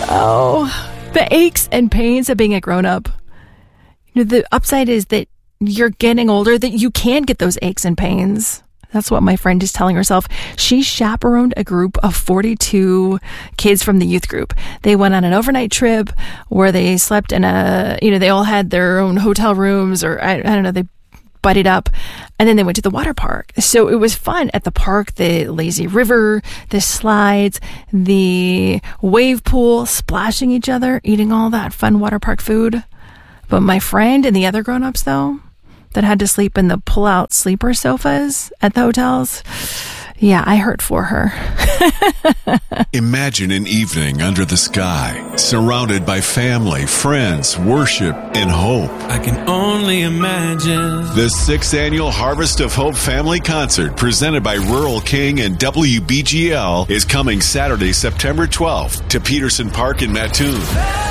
Oh, the aches and pains of being a grown-up. The upside is that you're getting older, that you can get those aches and pains. That's what my friend is telling herself. She chaperoned a group of 42 kids from the youth group. They went on an overnight trip where they slept in they all had their own hotel rooms, or I don't know, they buddied up, and then they went to the water park. So it was fun at the park, the lazy river, the slides, the wave pool, splashing each other, eating all that fun water park food. But my friend and the other grown-ups, though, that had to sleep in the pull-out sleeper sofas at the hotels, yeah, I hurt for her. Imagine an evening under the sky, surrounded by family, friends, worship, and hope. I can only imagine. The 6th Annual Harvest of Hope Family Concert, presented by Rural King and WBGL, is coming Saturday, September 12th to Peterson Park in Mattoon.